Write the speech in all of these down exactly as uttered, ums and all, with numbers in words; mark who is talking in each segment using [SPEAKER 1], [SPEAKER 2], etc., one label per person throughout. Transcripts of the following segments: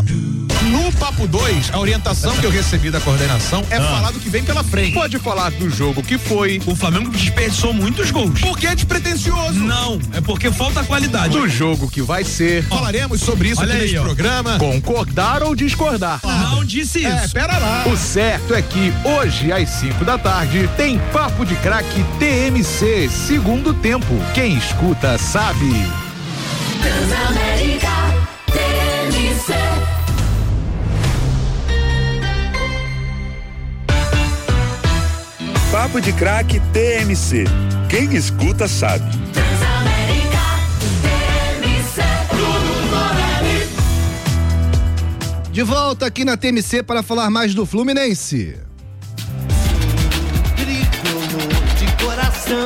[SPEAKER 1] No Papo dois, a orientação que eu recebi da coordenação é ah. falar do que vem pela frente. Pode falar do jogo que foi.
[SPEAKER 2] O Flamengo desperdiçou muitos gols.
[SPEAKER 1] Porque é despretensioso.
[SPEAKER 2] Não, é porque falta qualidade.
[SPEAKER 1] Do jogo que vai ser. Oh. Falaremos sobre isso
[SPEAKER 2] Olha
[SPEAKER 1] aqui
[SPEAKER 2] aí,
[SPEAKER 1] neste
[SPEAKER 2] ó.
[SPEAKER 1] programa.
[SPEAKER 3] Concordar ou discordar?
[SPEAKER 2] Não disse isso.
[SPEAKER 1] É, pera lá.
[SPEAKER 3] O certo é que hoje, às cinco da tarde, tem Papo de Craque T M C, segundo tempo. Quem escuta sabe.
[SPEAKER 4] Transamérica T M C.
[SPEAKER 5] Papo de Craque T M C. Quem escuta sabe.
[SPEAKER 4] Transamérica T M C.
[SPEAKER 6] De volta aqui na T M C para falar mais do Fluminense.
[SPEAKER 7] De coração,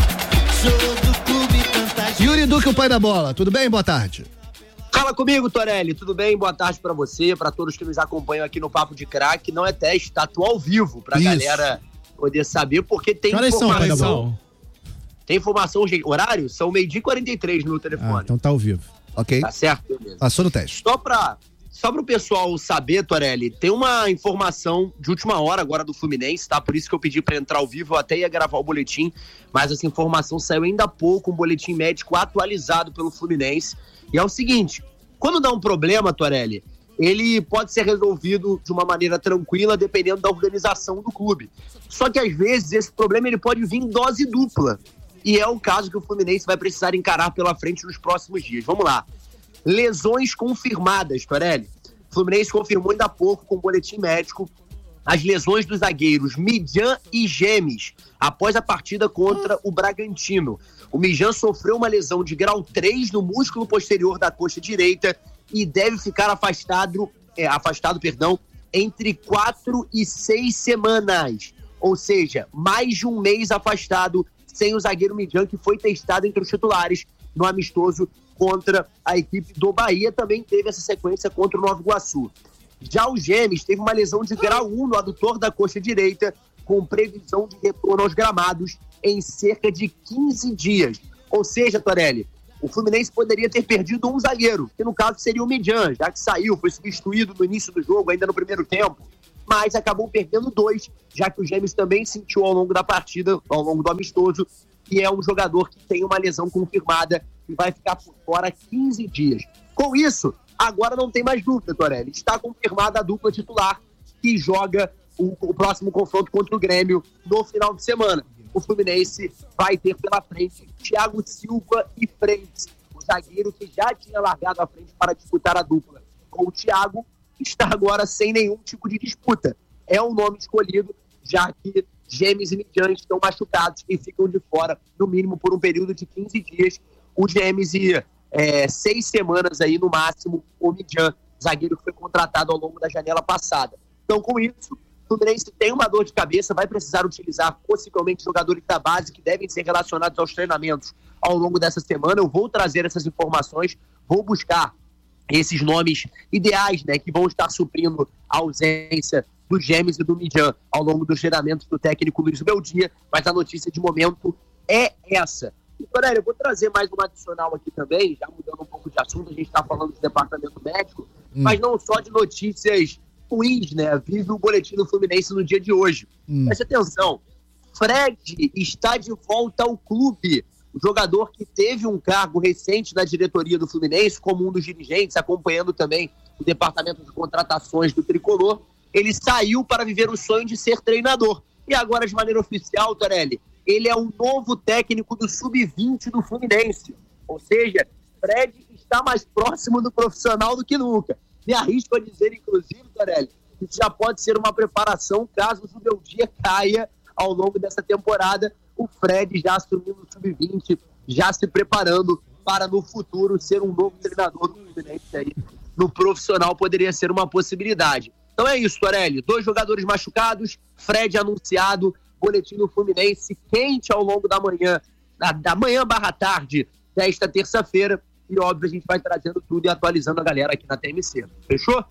[SPEAKER 7] sou do clube tanta...
[SPEAKER 6] Yuri Duque, o pai da bola. Tudo bem? Boa tarde.
[SPEAKER 8] Fala comigo, Torelli, tudo bem? Boa tarde pra você, pra todos que nos acompanham aqui no Papo de Craque. Não é teste, tá atual ao vivo, pra
[SPEAKER 6] Isso.
[SPEAKER 8] galera poder saber, porque tem
[SPEAKER 6] Que horas são, pai da
[SPEAKER 8] informação.
[SPEAKER 6] bola?
[SPEAKER 8] Tem informação, gente, horário? São meio-dia e quarenta e três no meu telefone.
[SPEAKER 6] Ah, então tá ao vivo. Ok.
[SPEAKER 8] Tá certo, beleza.
[SPEAKER 6] Passou no teste.
[SPEAKER 8] Só pra, só pro pessoal saber, Torelli, tem uma informação de última hora agora do Fluminense, tá? Por isso que eu pedi pra entrar ao vivo, eu até ia gravar o boletim, mas essa informação saiu ainda há pouco, um boletim médico atualizado pelo Fluminense. E é o seguinte, quando dá um problema, Torelli, ele pode ser resolvido de uma maneira tranquila, dependendo da organização do clube. Só que, às vezes, esse problema ele pode vir em dose dupla. E é o caso que o Fluminense vai precisar encarar pela frente nos próximos dias. Vamos lá. Lesões confirmadas, Torelli. O Fluminense confirmou ainda há pouco, com o boletim médico, as lesões dos zagueiros Midjan e Gemes, após a partida contra o Bragantino. O Midjan sofreu uma lesão de grau três no músculo posterior da coxa direita e deve ficar afastado, é, afastado perdão, entre quatro e seis semanas. Ou seja, mais de um mês afastado sem o zagueiro Midjan, que foi testado entre os titulares no amistoso contra a equipe do Bahia. Também teve essa sequência contra o Nova Iguaçu. Já o Gemes teve uma lesão de grau um no adutor da coxa direita, com previsão de retorno aos gramados em cerca de quinze dias. Ou seja, Torelli, o Fluminense poderia ter perdido um zagueiro, que no caso seria o Midjan, já que saiu, foi substituído no início do jogo, ainda no primeiro tempo, mas acabou perdendo dois, já que o Gemes também sentiu ao longo da partida, ao longo do amistoso, que é um jogador que tem uma lesão confirmada e vai ficar por fora quinze dias. Com isso, agora não tem mais dúvida, Torelli. Está confirmada a dupla titular que joga o, o próximo confronto contra o Grêmio no final de semana. O Fluminense vai ter pela frente Thiago Silva e Frentes, o zagueiro que já tinha largado à frente para disputar a dupla com o Thiago, está agora sem nenhum tipo de disputa. É o nome escolhido, já que Gemes e Midjan estão machucados e ficam de fora, no mínimo por um período de quinze dias. O Gemes ia é, seis semanas aí no máximo, o Midjan, zagueiro que foi contratado ao longo da janela passada. Então, com isso, o Fluminense tem uma dor de cabeça, vai precisar utilizar possivelmente jogadores da base que devem ser relacionados aos treinamentos ao longo dessa semana. Eu vou trazer essas informações, vou buscar esses nomes ideais, né, que vão estar suprindo a ausência do Gemes e do Midjan ao longo dos treinamentos do técnico Luiz Beldia, mas a notícia de momento é essa. E, Torelli, eu vou trazer mais um adicional aqui também, já mudando um pouco de assunto, a gente está falando de departamento médico, hum. mas não só de notícias ruins, né? Vive o boletim do Fluminense no dia de hoje. Hum. Preste atenção, Fred está de volta ao clube. O jogador que teve um cargo recente na diretoria do Fluminense, como um dos dirigentes, acompanhando também o departamento de contratações do Tricolor, ele saiu para viver o sonho de ser treinador. E agora, de maneira oficial, Torelli, ele é o novo técnico do sub vinte do Fluminense. Ou seja, Fred está mais próximo do profissional do que nunca. Me arrisco a dizer, inclusive, Torelli, que isso já pode ser uma preparação caso o Beldia caia ao longo dessa temporada. O Fred já assumindo o sub vinte, já se preparando para no futuro ser um novo treinador do Fluminense aí. No profissional poderia ser uma possibilidade. Então é isso, Torelli. Dois jogadores machucados, Fred anunciado, boletim do Fluminense quente ao longo da manhã, da, da manhã barra tarde desta terça-feira. E óbvio, a gente vai trazendo tudo e atualizando a galera aqui na T M C. Fechou?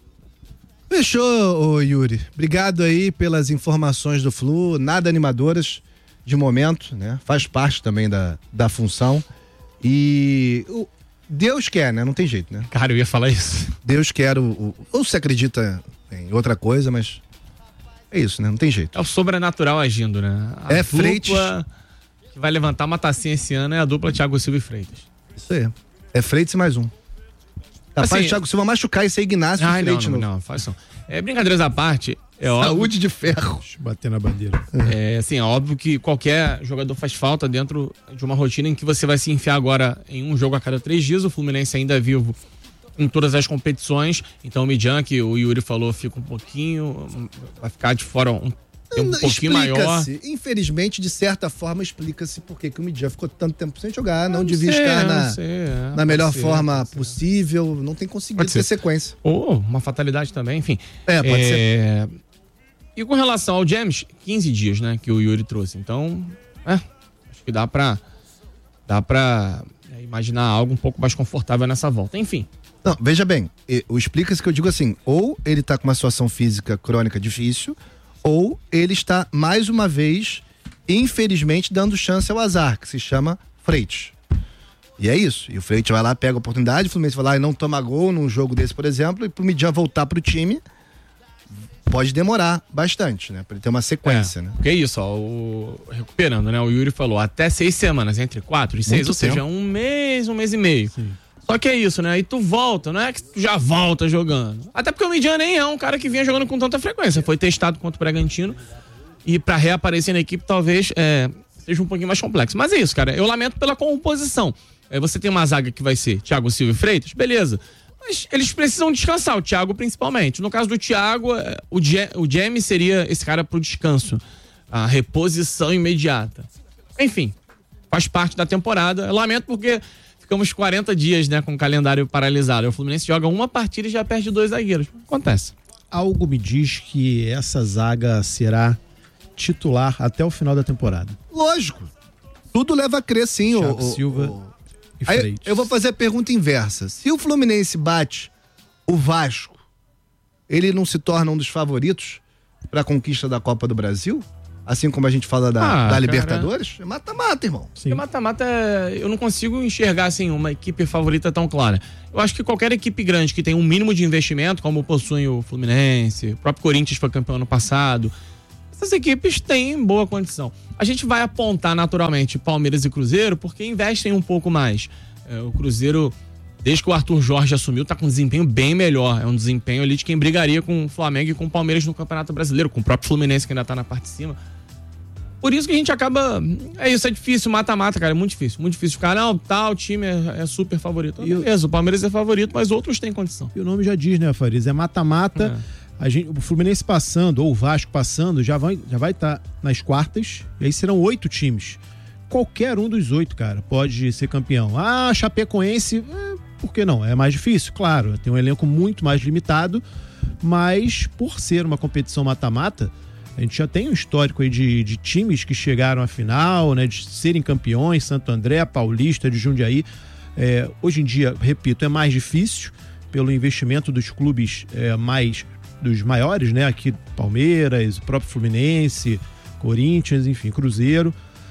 [SPEAKER 6] Fechou, ô Yuri. Obrigado aí pelas informações do Flu, nada animadoras de momento, né? Faz parte também da, da função. E Deus quer, né? Não tem jeito, né?
[SPEAKER 2] Cara, eu ia falar isso.
[SPEAKER 6] Deus quer o... o ou se acredita em outra coisa, mas... É isso, né? Não tem jeito.
[SPEAKER 2] É o sobrenatural agindo, né? A
[SPEAKER 6] é
[SPEAKER 2] dupla
[SPEAKER 6] Freitas...
[SPEAKER 2] que vai levantar uma tacinha esse ano é a dupla Thiago Silva e Freitas.
[SPEAKER 6] Isso aí. É Freitas e mais um. Capaz
[SPEAKER 2] Assim,
[SPEAKER 6] de Thiago Silva machucar esse aí, Ignacio
[SPEAKER 2] Ai,
[SPEAKER 6] e Freitas.
[SPEAKER 2] não, não, não, faz não. É, brincadeiras à parte, é óbvio...
[SPEAKER 6] Saúde de ferro.
[SPEAKER 9] Deixa eu bater na bandeira.
[SPEAKER 2] É, assim, é óbvio que qualquer jogador faz falta dentro de uma rotina em que você vai se enfiar agora em um jogo a cada três dias. O Fluminense ainda é vivo em todas as competições. Então o Midjan, que o Yuri falou, fica um pouquinho... Vai ficar de fora um tempo um pouquinho maior.
[SPEAKER 6] Infelizmente, de certa forma, explica-se por que o Midjan ficou tanto tempo sem jogar. Não, não devia
[SPEAKER 2] sei,
[SPEAKER 6] estar na,
[SPEAKER 2] sei, é,
[SPEAKER 6] na melhor
[SPEAKER 2] ser,
[SPEAKER 6] forma possível. Não tem conseguido ter sequência.
[SPEAKER 2] Ou uma fatalidade também, enfim.
[SPEAKER 6] É, pode
[SPEAKER 2] é...
[SPEAKER 6] ser.
[SPEAKER 2] E com relação ao James, quinze dias, né, que o Yuri trouxe. Então, é, acho que dá pra, dá pra é, imaginar algo um pouco mais confortável nessa volta. Enfim.
[SPEAKER 6] Não, veja bem, o explica-se que eu digo assim, ou ele tá com uma situação física crônica difícil, ou ele está, mais uma vez, infelizmente, dando chance ao azar, que se chama Freitas. E é isso. E o Freitas vai lá, pega a oportunidade, o Fluminense vai lá e não toma gol num jogo desse, por exemplo, e pro Midjan voltar pro time, pode demorar bastante, né? Pra ele ter uma sequência,
[SPEAKER 2] é,
[SPEAKER 6] né?
[SPEAKER 2] Porque é isso, ó, o... recuperando, né? O Yuri falou, até seis semanas, entre quatro e seis,
[SPEAKER 6] Muito
[SPEAKER 2] ou seja,
[SPEAKER 6] tempo.
[SPEAKER 2] um mês, um mês e meio.
[SPEAKER 9] Sim.
[SPEAKER 2] Só que é isso, né? E tu volta, não é que tu já volta jogando. Até porque o Midjan nem é um cara que vinha jogando com tanta frequência. Foi testado contra o Bragantino e pra reaparecer na equipe talvez é, seja um pouquinho mais complexo. Mas é isso, cara. Eu lamento pela composição. É, você tem uma zaga que vai ser Thiago Silva e Freitas, beleza. Mas eles precisam descansar, o Thiago principalmente. No caso do Thiago, o James seria esse cara pro descanso. A reposição imediata. Enfim, faz parte da temporada. Eu lamento porque ficamos quarenta dias, né, com o calendário paralisado. O Fluminense joga uma partida e já perde dois zagueiros. Acontece.
[SPEAKER 9] Algo me diz que essa zaga será titular até o final da temporada.
[SPEAKER 6] Lógico. Tudo leva a crer, sim.
[SPEAKER 9] Thiago
[SPEAKER 6] o, o,
[SPEAKER 9] Silva
[SPEAKER 6] o...
[SPEAKER 9] e
[SPEAKER 6] Aí,
[SPEAKER 9] Freitas.
[SPEAKER 6] eu vou fazer a pergunta inversa. Se o Fluminense bate o Vasco, ele não se torna um dos favoritos para a conquista da Copa do Brasil? Assim como a gente fala da,
[SPEAKER 2] Ah,
[SPEAKER 6] da
[SPEAKER 2] cara.
[SPEAKER 6] Libertadores? É mata-mata, irmão.
[SPEAKER 9] Sim.
[SPEAKER 2] Porque mata-mata, eu não consigo enxergar assim uma equipe favorita tão clara. Eu acho que qualquer equipe grande que tem um mínimo de investimento, como possui o Fluminense, o próprio Corinthians foi campeão ano passado, essas equipes têm boa condição. A gente vai apontar naturalmente Palmeiras e Cruzeiro porque investem um pouco mais. É, o Cruzeiro, desde que o Arthur Jorge assumiu, tá com um desempenho bem melhor. É um desempenho ali de quem brigaria com o Flamengo e com o Palmeiras no Campeonato Brasileiro, com o próprio Fluminense que ainda tá na parte de cima. Por isso que a gente acaba... É isso, é difícil, mata-mata, cara, é muito difícil. Muito difícil ficar, não, tal time é, é super favorito.
[SPEAKER 9] E o-
[SPEAKER 2] Beleza, o Palmeiras é favorito, mas outros têm condição.
[SPEAKER 9] E o nome já diz, né, Fariz? É mata-mata. A gente, o Fluminense passando, ou o Vasco passando, já vai já vai estar nas quartas. E aí serão oito times. Qualquer um dos oito, cara, pode ser campeão. Ah, Chapecoense, é, por que não? É mais difícil, claro. Tem um elenco muito mais limitado. Mas, por ser uma competição mata-mata, a gente já tem um histórico aí de, de times que chegaram à final, né? De serem campeões, Santo André, Paulista, de Jundiaí. É, hoje em dia, repito, é mais difícil pelo investimento dos clubes é, mais dos maiores, né? Aqui Palmeiras, o próprio Fluminense, Corinthians, enfim, Cruzeiro.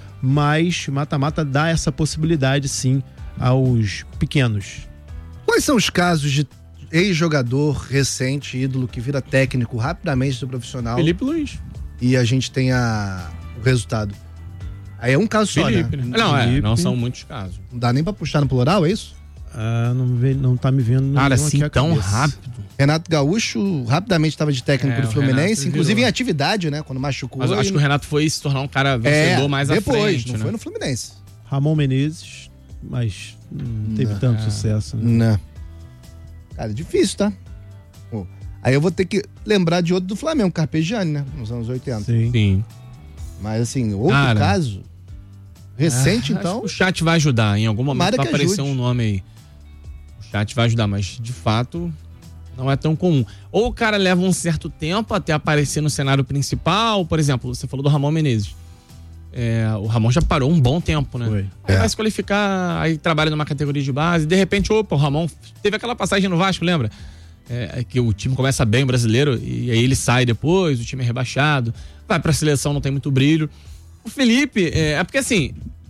[SPEAKER 9] Mas mata-mata dá essa possibilidade, sim, aos pequenos.
[SPEAKER 6] Quais são os casos de ex-jogador recente, ídolo, que vira técnico rapidamente do profissional
[SPEAKER 2] Felipe Luiz.
[SPEAKER 6] e a gente tem a, o resultado? Aí é um caso só,
[SPEAKER 2] Felipe,
[SPEAKER 6] né?
[SPEAKER 2] né? Não, é,
[SPEAKER 9] Felipe.
[SPEAKER 2] não são muitos casos.
[SPEAKER 6] Não dá nem pra puxar no plural, é isso?
[SPEAKER 9] Ah, não, me vê, não tá me vendo.
[SPEAKER 2] Cara,
[SPEAKER 9] nenhum
[SPEAKER 2] assim,
[SPEAKER 9] aqui à
[SPEAKER 2] tão
[SPEAKER 9] cabeça.
[SPEAKER 2] rápido.
[SPEAKER 6] Renato Gaúcho rapidamente estava de técnico
[SPEAKER 2] É,
[SPEAKER 6] do
[SPEAKER 2] o
[SPEAKER 6] Fluminense,
[SPEAKER 2] Renato
[SPEAKER 6] inclusive
[SPEAKER 2] virou.
[SPEAKER 6] em atividade, né? Quando machucou.
[SPEAKER 2] Mas eu acho
[SPEAKER 6] e-
[SPEAKER 2] que o Renato foi se tornar um cara vencedor
[SPEAKER 6] é,
[SPEAKER 2] mais à
[SPEAKER 6] depois,
[SPEAKER 2] frente,
[SPEAKER 6] não
[SPEAKER 2] né?
[SPEAKER 6] foi no Fluminense.
[SPEAKER 9] Ramon Menezes, mas não teve
[SPEAKER 6] Não.
[SPEAKER 9] tanto
[SPEAKER 2] É.
[SPEAKER 9] sucesso, né?
[SPEAKER 6] Não. Cara, é difícil, tá? Pô, aí eu vou ter que lembrar de outro do Flamengo, Carpegiani, né? Nos anos oitenta.
[SPEAKER 9] Sim.
[SPEAKER 2] Sim.
[SPEAKER 6] Mas assim, outro
[SPEAKER 2] Cara.
[SPEAKER 6] caso recente,
[SPEAKER 2] Ah,
[SPEAKER 6] então.
[SPEAKER 2] acho que o chat vai ajudar. Em algum momento
[SPEAKER 6] Tomara
[SPEAKER 2] vai
[SPEAKER 6] que
[SPEAKER 2] aparecer
[SPEAKER 6] ajude.
[SPEAKER 2] um nome aí. O chat vai ajudar, mas de fato não é tão comum. Ou o cara leva um certo tempo até aparecer no cenário principal. Por exemplo, você falou do Ramon Menezes. É, o Ramon já parou um bom tempo, né?
[SPEAKER 9] Foi.
[SPEAKER 2] Aí
[SPEAKER 6] É.
[SPEAKER 2] vai se qualificar, aí trabalha numa categoria de base. De repente, opa, o Ramon teve aquela passagem no Vasco, lembra? É, é que o time começa bem, o brasileiro, e aí ele sai depois, o time é rebaixado. Vai pra seleção, não tem muito brilho. O Felipe, é, é porque assim,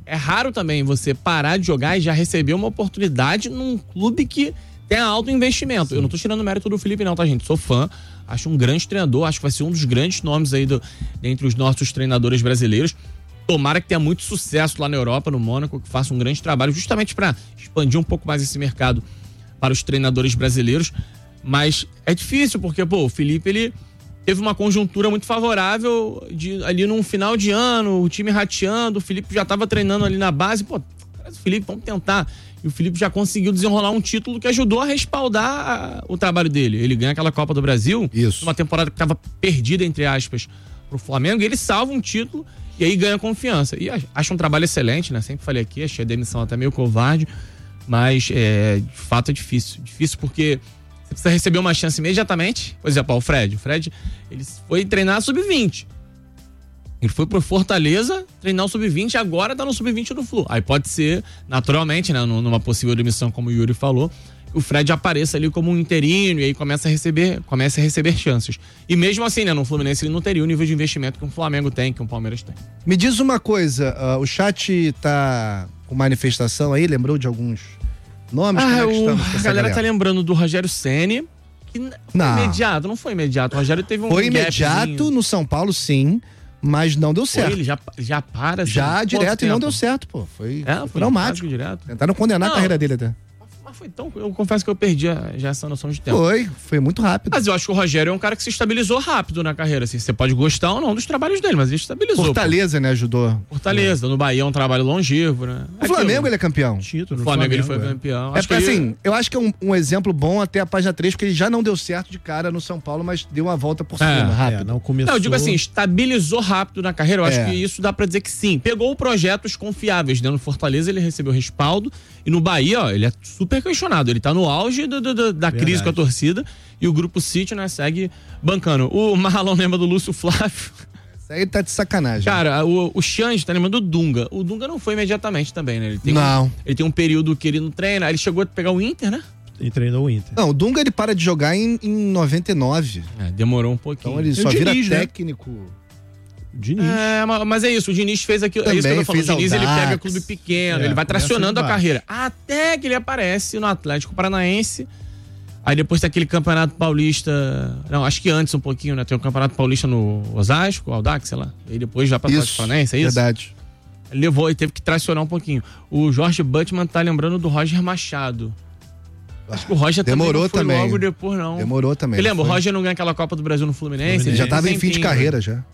[SPEAKER 2] é raro também você parar de jogar e já receber uma oportunidade num clube que tem alto investimento. Sim. Eu não tô tirando o mérito do Felipe não, tá, gente? Sou fã, acho um grande treinador, acho que vai ser um dos grandes nomes aí do, dentre os nossos treinadores brasileiros. Tomara que tenha muito sucesso lá na Europa, no Mônaco, que faça um grande trabalho justamente para expandir um pouco mais esse mercado para os treinadores brasileiros. Mas é difícil, porque, pô, o Felipe, ele teve uma conjuntura muito favorável de, ali num final de ano, o time rateando, o Felipe já estava treinando ali na base, pô, traz o Felipe, vamos tentar. E o Felipe já conseguiu desenrolar um título que ajudou a respaldar a, o trabalho dele. Ele ganha aquela Copa do Brasil,
[SPEAKER 6] Isso.
[SPEAKER 2] uma temporada que estava perdida, entre aspas, pro Flamengo, e ele salva um título e aí ganha confiança. E acho um trabalho excelente, né? Sempre falei aqui, achei a demissão até meio covarde, mas é, de fato é difícil. Difícil porque você precisa receber uma chance imediatamente. Por exemplo, o Fred. O Fred, ele foi treinar sub vinte. Ele foi pro Fortaleza treinar o sub vinte e agora tá no sub vinte do Flu. Aí pode ser, naturalmente, né, numa possível demissão, como o Yuri falou, o Fred apareça ali como um interino e aí começa a receber, começa a receber chances. E mesmo assim, né, no Fluminense ele não teria o nível de investimento que um Flamengo tem, que um Palmeiras tem.
[SPEAKER 6] Me diz uma coisa, uh, o chat tá com manifestação aí, lembrou de alguns nomes?
[SPEAKER 2] Ah,
[SPEAKER 6] Como é que
[SPEAKER 2] o,
[SPEAKER 6] estamos com
[SPEAKER 2] a
[SPEAKER 6] essa
[SPEAKER 2] galera
[SPEAKER 6] galera?
[SPEAKER 2] tá lembrando do Rogério Ceni, que foi
[SPEAKER 6] Não.
[SPEAKER 2] imediato, não foi imediato. O Rogério teve um
[SPEAKER 6] Foi
[SPEAKER 2] gapzinho.
[SPEAKER 6] imediato no São Paulo, sim, mas não deu
[SPEAKER 2] Foi,
[SPEAKER 6] certo.
[SPEAKER 2] ele já, já para. assim,
[SPEAKER 6] Já
[SPEAKER 2] quanto
[SPEAKER 6] direto e não
[SPEAKER 2] tempo?
[SPEAKER 6] deu certo, pô. Foi,
[SPEAKER 2] É,
[SPEAKER 6] foi
[SPEAKER 2] foi
[SPEAKER 6] traumático.
[SPEAKER 2] direto.
[SPEAKER 6] Tentaram condenar
[SPEAKER 2] Não.
[SPEAKER 6] a carreira dele até.
[SPEAKER 2] Mas foi tão. Eu confesso que eu perdi a- já essa noção de tempo.
[SPEAKER 6] Foi, foi muito rápido.
[SPEAKER 2] Mas eu acho que o Rogério é um cara que se estabilizou rápido na carreira. Assim. Você pode gostar ou não dos trabalhos dele, mas ele estabilizou.
[SPEAKER 6] Fortaleza, né, ajudou.
[SPEAKER 2] pô. Fortaleza. No Bahia é um trabalho longevo, né?
[SPEAKER 6] O Flamengo, ele é campeão.
[SPEAKER 9] Título,
[SPEAKER 2] O Flamengo, ele foi
[SPEAKER 9] é.
[SPEAKER 2] campeão.
[SPEAKER 6] É
[SPEAKER 2] Acho
[SPEAKER 6] porque,
[SPEAKER 2] que ele-
[SPEAKER 6] assim, eu acho que é um, um exemplo bom até a página três, porque ele já não deu certo de cara no São Paulo, mas deu uma volta por cima,
[SPEAKER 2] É,
[SPEAKER 6] rápido.
[SPEAKER 9] É, não começou.
[SPEAKER 2] Não, eu digo assim, estabilizou rápido na carreira. Eu acho
[SPEAKER 6] É.
[SPEAKER 2] que isso dá pra dizer que sim. Pegou projetos confiáveis. Né? No Fortaleza ele recebeu respaldo. E no Bahia, ó, ele é super questionado. Ele tá no auge do- do- do- da
[SPEAKER 9] Verdade.
[SPEAKER 2] crise com a torcida. E o Grupo City, né, segue bancando. O Marlon lembra do Lúcio Flávio.
[SPEAKER 6] Isso aí tá de sacanagem.
[SPEAKER 2] Cara, o, o Xande tá lembrando do Dunga. O Dunga não foi imediatamente também, né? Ele tem
[SPEAKER 6] Não.
[SPEAKER 2] Um, ele tem um período que ele não treina. Aí ele chegou a pegar o Inter, né?
[SPEAKER 9] E treinou o Inter.
[SPEAKER 6] Não, o Dunga ele para de jogar em, em noventa e nove.
[SPEAKER 2] É, demorou um pouquinho.
[SPEAKER 6] Então ele
[SPEAKER 9] E
[SPEAKER 6] só
[SPEAKER 9] o
[SPEAKER 6] vira
[SPEAKER 9] Diniz, né?
[SPEAKER 6] técnico.
[SPEAKER 9] Diniz.
[SPEAKER 2] É, ma- mas é isso, o Diniz fez aquilo. É isso que eu tô
[SPEAKER 6] Também
[SPEAKER 2] falando. O
[SPEAKER 6] fez
[SPEAKER 2] Diniz ele
[SPEAKER 6] Audax.
[SPEAKER 2] pega clube pequeno,
[SPEAKER 9] É,
[SPEAKER 2] ele vai
[SPEAKER 9] começa
[SPEAKER 2] tracionando
[SPEAKER 9] de
[SPEAKER 2] a
[SPEAKER 9] baixo.
[SPEAKER 2] carreira. Até que ele aparece no Atlético Paranaense. Aí depois tem aquele Campeonato Paulista. Não, acho que antes um pouquinho, né? Tem o Campeonato Paulista no Osasco, Audax, sei lá. E depois já pra Atlético
[SPEAKER 6] Isso,
[SPEAKER 2] Paranaense, é isso?
[SPEAKER 6] verdade.
[SPEAKER 2] Ele levou e teve que tracionar um pouquinho. O Jorge Butman tá lembrando do Roger Machado. Acho que o Roger
[SPEAKER 6] Demorou
[SPEAKER 2] também não foi
[SPEAKER 6] também.
[SPEAKER 2] logo depois, não.
[SPEAKER 6] Demorou também.
[SPEAKER 2] Você lembra? O
[SPEAKER 6] foi.
[SPEAKER 2] Roger não ganha aquela Copa do Brasil no Fluminense?
[SPEAKER 6] Ele já
[SPEAKER 2] tem
[SPEAKER 6] tava
[SPEAKER 2] um
[SPEAKER 6] em fim de
[SPEAKER 2] tempinho,
[SPEAKER 6] carreira
[SPEAKER 2] né?
[SPEAKER 6] já.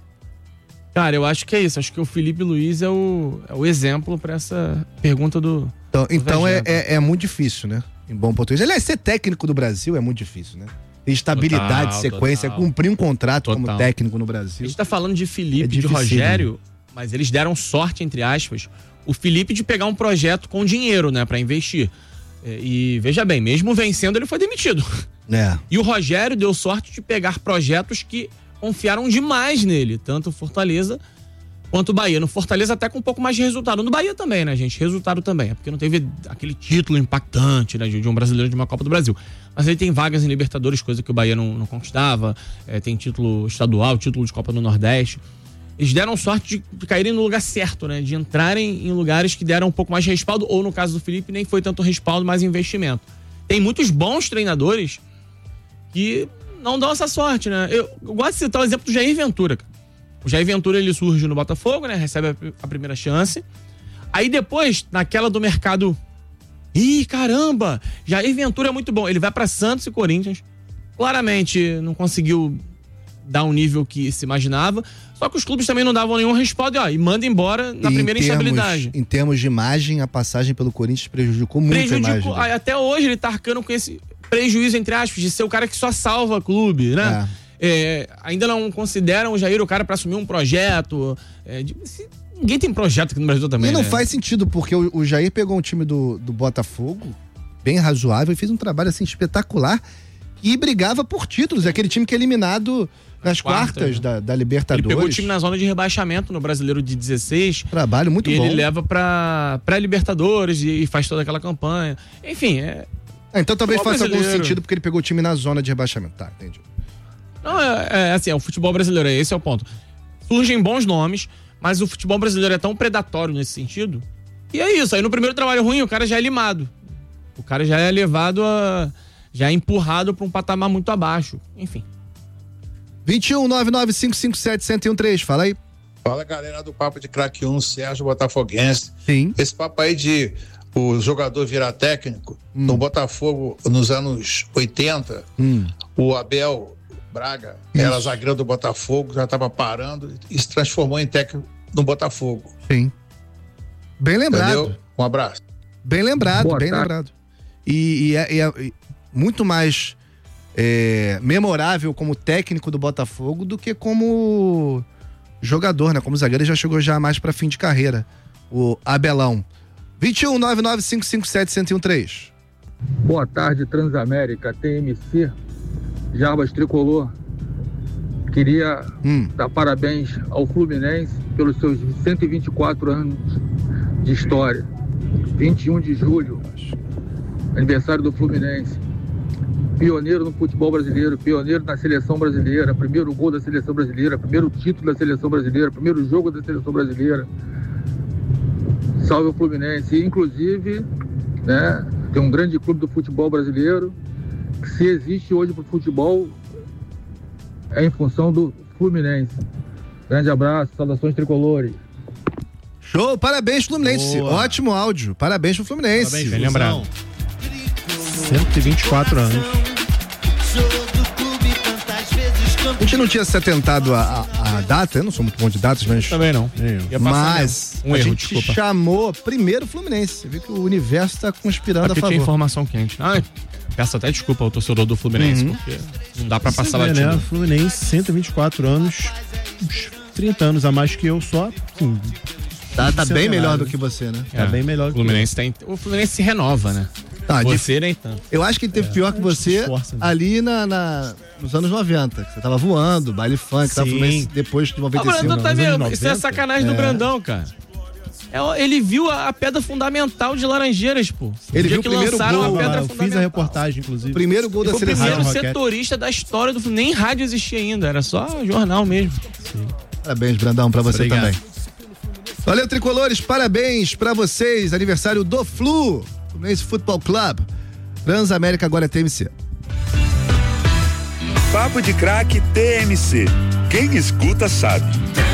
[SPEAKER 2] Cara, eu acho que é isso. Acho que o Felipe Luiz é o, é o exemplo pra essa pergunta do.
[SPEAKER 6] Então, então é,
[SPEAKER 2] Rogério.
[SPEAKER 6] é, é muito difícil, né? Em bom português. Aliás, ser técnico do Brasil é muito difícil, né? Ter estabilidade,
[SPEAKER 2] Total,
[SPEAKER 6] sequência,
[SPEAKER 2] total.
[SPEAKER 6] cumprir um contrato
[SPEAKER 2] Total.
[SPEAKER 6] como técnico no
[SPEAKER 2] A
[SPEAKER 6] Brasil.
[SPEAKER 2] gente tá falando de Felipe
[SPEAKER 6] É
[SPEAKER 2] e de
[SPEAKER 6] dificílimo.
[SPEAKER 2] Rogério, mas eles deram sorte, entre aspas, o Felipe de pegar um projeto com dinheiro, né, pra investir. É, E veja bem, mesmo vencendo, ele foi demitido.
[SPEAKER 6] É.
[SPEAKER 2] E o Rogério deu sorte de pegar projetos que confiaram demais nele, tanto o Fortaleza quanto o Bahia. No Fortaleza até com um pouco mais de resultado. No Bahia também, né, gente? Resultado também. É porque não teve aquele título impactante, né, de de um brasileiro de uma Copa do Brasil. Mas ele tem vagas em Libertadores, coisa que o Bahia não, não conquistava. É, tem título estadual, título de Copa do Nordeste. Eles deram sorte de, de caírem no lugar certo, né? De entrarem em lugares que deram um pouco mais de respaldo, ou no caso do Felipe, nem foi tanto respaldo, mas investimento. Tem muitos bons treinadores que não dão essa sorte, né? Eu, eu gosto de citar o exemplo do Jair Ventura, cara. O Jair Ventura, ele surge no Botafogo, né? Recebe a, a primeira chance. Aí depois, naquela do mercado... Ih, caramba! Jair Ventura é muito bom. Ele vai pra Santos e Corinthians. Claramente não conseguiu dar um nível que se imaginava. Só que os clubes também não davam nenhum respaldo. E, ó, e manda embora na
[SPEAKER 6] E em
[SPEAKER 2] primeira
[SPEAKER 6] termos-
[SPEAKER 2] instabilidade.
[SPEAKER 6] Em termos de imagem, a passagem pelo Corinthians prejudicou muito a
[SPEAKER 2] Prejudicou.
[SPEAKER 6] imagem.
[SPEAKER 2] Ah, Até hoje ele tá arcando com esse prejuízo, entre aspas, de ser o cara que só salva clube, né? É, ainda não consideram o Jair o cara pra assumir um projeto. É, de- se- ninguém tem projeto aqui no Brasil também.
[SPEAKER 6] E não
[SPEAKER 2] né?
[SPEAKER 6] faz sentido, porque o, o Jair pegou um time do, do Botafogo, bem razoável, e fez um trabalho assim espetacular e brigava por títulos. É aquele time que é eliminado nas
[SPEAKER 2] Quartas,
[SPEAKER 6] quartas
[SPEAKER 2] né?
[SPEAKER 6] da, da
[SPEAKER 2] Ele
[SPEAKER 6] Libertadores.
[SPEAKER 2] pegou o time na zona de rebaixamento no Brasileiro de dezesseis.
[SPEAKER 6] Trabalho muito
[SPEAKER 2] e
[SPEAKER 6] bom.
[SPEAKER 2] ele leva pra pré-Libertadores e, e faz toda aquela campanha. Enfim, é.
[SPEAKER 6] Ah, então talvez
[SPEAKER 2] Futebol
[SPEAKER 6] faça algum
[SPEAKER 2] brasileiro.
[SPEAKER 6] sentido, porque ele pegou o time na zona de rebaixamento. Tá, entendi.
[SPEAKER 2] Não, é, é assim, é o futebol brasileiro, esse é o ponto. Surgem bons nomes, mas o futebol brasileiro é tão predatório nesse sentido E é isso, aí no primeiro trabalho ruim o cara já é limado. O cara já é levado a... já é empurrado pra um patamar muito abaixo. Enfim.
[SPEAKER 6] vinte e um, nove nove cinco cinco sete, um zero um três, fala aí.
[SPEAKER 10] Fala, galera do Papo de Craque um, Sérgio Botafoguense.
[SPEAKER 6] Sim.
[SPEAKER 10] Esse papo aí de o jogador virar técnico, hum. no Botafogo, nos anos oitenta, hum. o Abel Braga Isso. era zagueiro do Botafogo, já estava parando e se transformou em técnico no Botafogo.
[SPEAKER 6] Sim. Bem lembrado.
[SPEAKER 10] Entendeu? Um abraço.
[SPEAKER 6] Bem lembrado,
[SPEAKER 10] Boa
[SPEAKER 6] bem
[SPEAKER 10] tarde.
[SPEAKER 6] lembrado. E, e, é, e é muito mais é, memorável como técnico do Botafogo do que como jogador, né? Como zagueiro, ele já chegou já mais pra fim de carreira. O Abelão. vinte e um, nove nove cinco cinco sete, um zero um três.
[SPEAKER 11] Boa tarde, Transamérica, T M C, Jarbas Tricolor. Queria hum. dar parabéns ao Fluminense pelos seus cento e vinte e quatro anos de história. vinte e um de julho, aniversário do Fluminense. Pioneiro no futebol brasileiro, pioneiro na seleção brasileira, primeiro gol da seleção brasileira, primeiro título da seleção brasileira, primeiro jogo da seleção brasileira. Salve o Fluminense. E, inclusive, né, tem um grande clube do futebol brasileiro que, se existe hoje pro futebol, é em função do Fluminense. Grande abraço, saudações tricolores.
[SPEAKER 6] Show, parabéns Fluminense. Boa. Ótimo áudio. Parabéns pro Fluminense.
[SPEAKER 2] Parabéns, bem lembrado.
[SPEAKER 9] cento e vinte e quatro anos.
[SPEAKER 6] A gente não tinha se atentado à, à data, eu não sou muito bom de datas, mas...
[SPEAKER 2] Também não.
[SPEAKER 6] Mas
[SPEAKER 2] um
[SPEAKER 6] a
[SPEAKER 2] erro,
[SPEAKER 6] gente
[SPEAKER 2] desculpa.
[SPEAKER 6] chamou primeiro o Fluminense. Você vê que o universo tá conspirando
[SPEAKER 2] Porque
[SPEAKER 6] a favor.
[SPEAKER 2] tinha informação quente. Ah, peço até desculpa ao torcedor do Fluminense,
[SPEAKER 6] Uhum.
[SPEAKER 2] porque não dá pra passar
[SPEAKER 9] Você vê,
[SPEAKER 2] batido.
[SPEAKER 9] né? Fluminense, cento e vinte e quatro anos, uns trinta anos a mais que eu, só. Assim,
[SPEAKER 6] Tá, tá bem
[SPEAKER 9] centenário,
[SPEAKER 6] melhor do
[SPEAKER 9] né?
[SPEAKER 6] que você, né?
[SPEAKER 9] Tá bem melhor
[SPEAKER 2] O
[SPEAKER 9] do que
[SPEAKER 2] Fluminense tem. O Fluminense se renova, né?
[SPEAKER 6] Tá,
[SPEAKER 2] Você nem tanto.
[SPEAKER 6] Eu acho que ele teve é, pior que você
[SPEAKER 9] esforça, né?
[SPEAKER 6] ali na, na- nos anos noventa. Que você tava voando, baile funk, tava
[SPEAKER 9] Sim.
[SPEAKER 6] Fluminense depois de
[SPEAKER 2] Ah,
[SPEAKER 6] noventa
[SPEAKER 2] o
[SPEAKER 6] e cinco.
[SPEAKER 2] Brandão tá
[SPEAKER 6] nos anos
[SPEAKER 2] meio. Isso é
[SPEAKER 6] noventa.
[SPEAKER 2] sacanagem do
[SPEAKER 6] É.
[SPEAKER 2] Brandão, cara. É, ele viu a, a pedra fundamental de Laranjeiras, pô.
[SPEAKER 6] Ele
[SPEAKER 2] dia
[SPEAKER 6] viu o
[SPEAKER 2] que
[SPEAKER 6] primeiro
[SPEAKER 2] lançaram
[SPEAKER 6] gol,
[SPEAKER 2] a pedra
[SPEAKER 9] Eu fiz a
[SPEAKER 2] fundamental.
[SPEAKER 9] reportagem, inclusive.
[SPEAKER 6] O primeiro gol
[SPEAKER 2] Ele
[SPEAKER 6] da
[SPEAKER 2] foi o
[SPEAKER 6] seleção.
[SPEAKER 2] primeiro
[SPEAKER 9] Roquete.
[SPEAKER 2] setorista da história do Fluminense. Nem rádio existia ainda, era só jornal mesmo.
[SPEAKER 6] Parabéns, Brandão, pra você
[SPEAKER 9] Obrigado.
[SPEAKER 6] também. Valeu, tricolores, parabéns pra vocês. Aniversário do Flu, Fluminense Futebol Club. Transamérica agora é T M C.
[SPEAKER 5] Papo de Craque T M C. Quem escuta sabe.